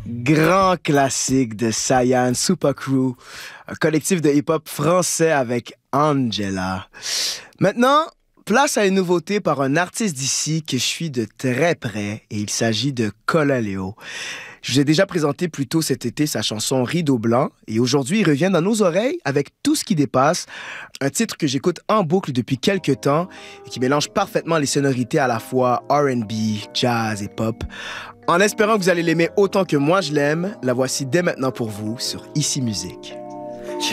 Grand classique de Cyan Super Crew, un collectif de hip-hop français avec Angela. Maintenant, place à une nouveauté par un artiste d'ici que je suis de très près et il s'agit de Colaleo. Je vous ai déjà présenté plus tôt cet été sa chanson Rideau Blanc et aujourd'hui il revient dans nos oreilles avec Tout ce qui dépasse, un titre que j'écoute en boucle depuis quelques temps et qui mélange parfaitement les sonorités à la fois R&B, jazz et pop. En espérant que vous allez l'aimer autant que moi je l'aime, la voici dès maintenant pour vous sur Ici Musique.